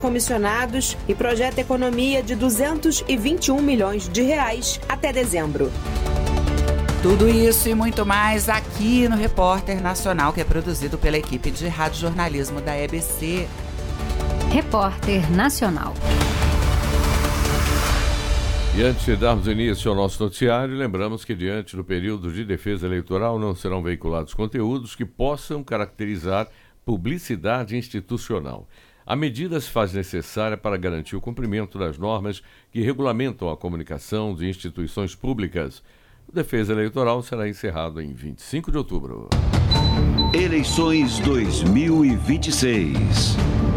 comissionados e projeta economia de 221 milhões de reais até dezembro. Tudo isso e muito mais aqui no Repórter Nacional, que é produzido pela equipe de radiojornalismo da EBC. Repórter Nacional. E antes de darmos início ao nosso noticiário, lembramos que diante do período de defesa eleitoral não serão veiculados conteúdos que possam caracterizar publicidade institucional. A medida se faz necessária para garantir o cumprimento das normas que regulamentam a comunicação de instituições públicas. A defesa eleitoral será encerrado em 25 de outubro. Eleições 2026.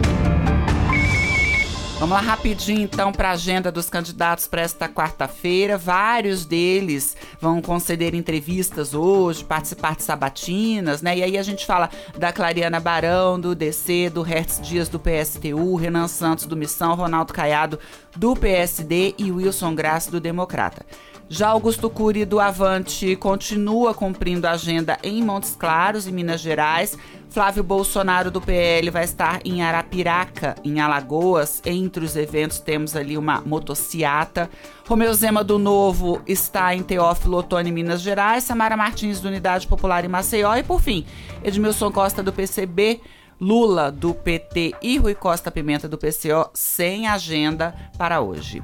Vamos lá rapidinho então para a agenda dos candidatos para esta quarta-feira. Vários deles vão conceder entrevistas hoje, participar de sabatinas, né? E aí a gente fala da Clariana Barão, do DC, do Hertz Dias, do PSTU, Renan Santos, do Missão, Ronaldo Caiado, do PSD e Wilson Graça, do Democrata. Já Augusto Cury, do Avante, continua cumprindo a agenda em Montes Claros, em Minas Gerais. Flávio Bolsonaro, do PL, vai estar em Arapiraca, em Alagoas. Entre os eventos temos ali uma motociata. Romeu Zema, do Novo, está em Teófilo Otoni, Minas Gerais. Samara Martins, do Unidade Popular, em Maceió. E, por fim, Edmilson Costa, do PCB, Lula, do PT e Rui Costa Pimenta, do PCO, sem agenda para hoje.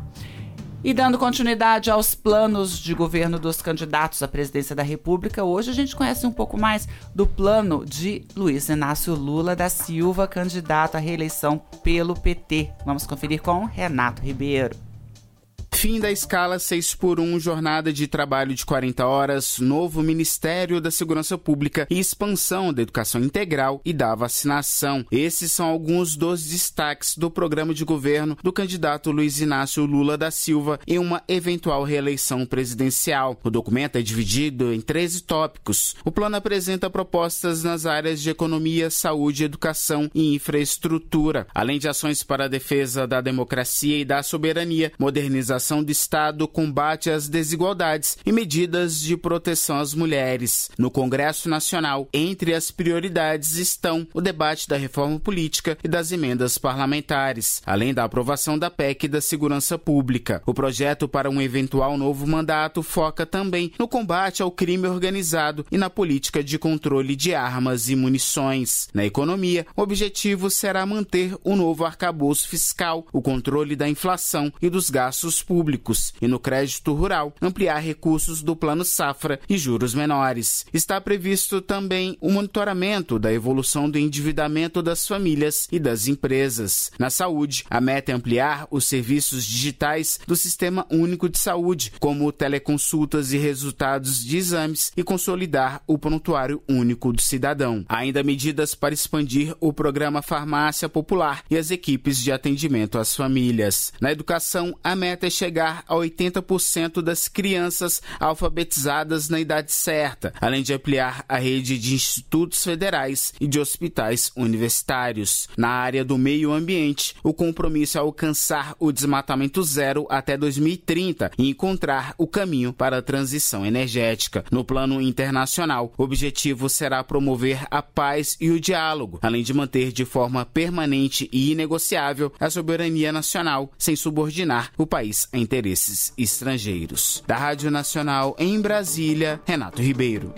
E dando continuidade aos planos de governo dos candidatos à presidência da República, hoje a gente conhece um pouco mais do plano de Luiz Inácio Lula da Silva, candidato à reeleição pelo PT. Vamos conferir com Renato Ribeiro. Fim da escala 6x1, jornada de trabalho de 40 horas, novo Ministério da Segurança Pública e expansão da educação integral e da vacinação. Esses são alguns dos destaques do programa de governo do candidato Luiz Inácio Lula da Silva em uma eventual reeleição presidencial. O documento é dividido em 13 tópicos. O plano apresenta propostas nas áreas de economia, saúde, educação e infraestrutura, além de ações para a defesa da democracia e da soberania, modernização do Estado, combate às desigualdades e medidas de proteção às mulheres. No Congresso Nacional, entre as prioridades estão o debate da reforma política e das emendas parlamentares, além da aprovação da PEC da Segurança Pública. O projeto para um eventual novo mandato foca também no combate ao crime organizado e na política de controle de armas e munições. Na economia, o objetivo será manter o novo arcabouço fiscal, o controle da inflação e dos gastos públicos, e no crédito rural, ampliar recursos do Plano Safra e juros menores. Está previsto também o monitoramento da evolução do endividamento das famílias e das empresas. Na saúde, a meta é ampliar os serviços digitais do Sistema Único de Saúde, como teleconsultas e resultados de exames, e consolidar o Prontuário Único do Cidadão. Há ainda medidas para expandir o programa Farmácia Popular e as equipes de atendimento às famílias. Na educação, a meta é chegar a 80% das crianças alfabetizadas na idade certa, além de ampliar a rede de institutos federais e de hospitais universitários. Na área do meio ambiente, o compromisso é alcançar o desmatamento zero até 2030 e encontrar o caminho para a transição energética. No plano internacional, o objetivo será promover a paz e o diálogo, além de manter de forma permanente e inegociável a soberania nacional, sem subordinar o país a interesses estrangeiros. Da Rádio Nacional em Brasília, Renato Ribeiro.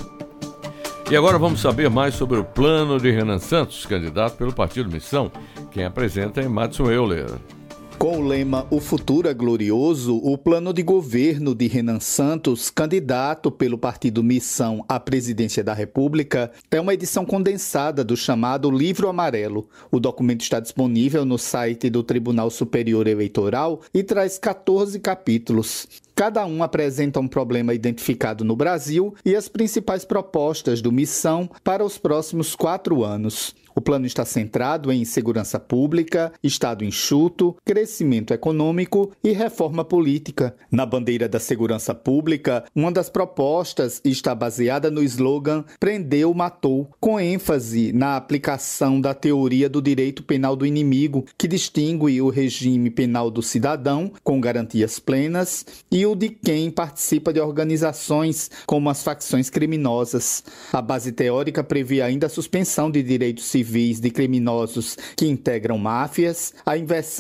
E agora vamos saber mais sobre o plano de Renan Santos, candidato pelo Partido Missão. Quem apresenta é Madison Euler. Com o lema O Futuro é Glorioso, o plano de governo de Renan Santos, candidato pelo Partido Missão à presidência da República, tem uma edição condensada do chamado Livro Amarelo. O documento está disponível no site do Tribunal Superior Eleitoral e traz 14 capítulos. Cada um apresenta um problema identificado no Brasil e as principais propostas do Missão para os próximos 4 anos. O plano está centrado em segurança pública, Estado enxuto, crescimento econômico e reforma política. Na bandeira da segurança pública, uma das propostas está baseada no slogan Prendeu, Matou, com ênfase na aplicação da teoria do direito penal do inimigo, que distingue o regime penal do cidadão, com garantias plenas, e o de quem participa de organizações como as facções criminosas. A base teórica prevê ainda a suspensão de direitos civis de criminosos que integram máfias, a inversão